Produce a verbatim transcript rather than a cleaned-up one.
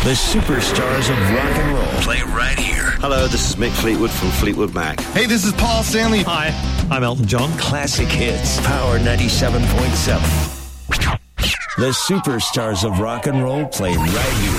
The superstars of rock and roll play right here. Hello, this is Mick Fleetwood from Fleetwood Mac. Hey, this is Paul Stanley. Hi, I'm Elton John. Classic hits. Power ninety-seven point seven. The superstars of rock and roll play right here.